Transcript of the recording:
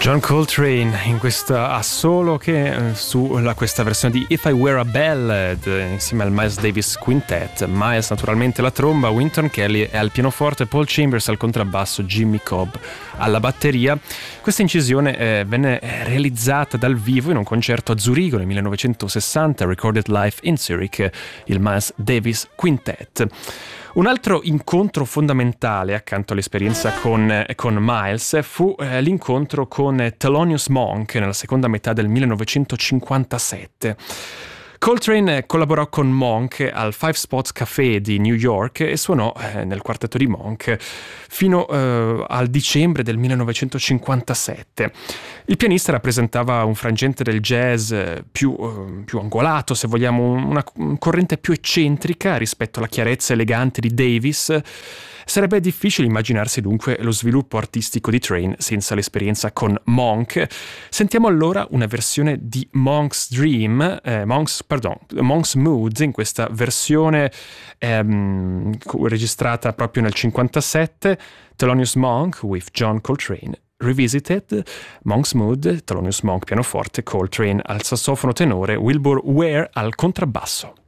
John Coltrane in questa assolo che su questa versione di If I Were a Ballad insieme al Miles Davis Quintet. Miles naturalmente alla tromba, Wynton Kelly è al pianoforte, Paul Chambers al contrabbasso, Jimmy Cobb alla batteria. Questa incisione venne realizzata dal vivo in un concerto a Zurigo nel 1960, Recorded Live in Zurich, il Miles Davis Quintet. Un altro incontro fondamentale accanto all'esperienza con Miles fu l'incontro con Thelonious Monk nella seconda metà del 1957. Coltrane collaborò con Monk al Five Spots Café di New York e suonò nel quartetto di Monk fino al dicembre del 1957. Il pianista rappresentava un frangente del jazz più angolato, se vogliamo, una corrente più eccentrica rispetto alla chiarezza elegante di Davis. Sarebbe difficile immaginarsi dunque lo sviluppo artistico di Train senza l'esperienza con Monk. Sentiamo allora una versione di Monk's Mood in questa versione registrata proprio nel 57, Thelonious Monk with John Coltrane Revisited, Monk's Mood, Thelonious Monk pianoforte, Coltrane al sassofono tenore, Wilbur Ware al contrabbasso.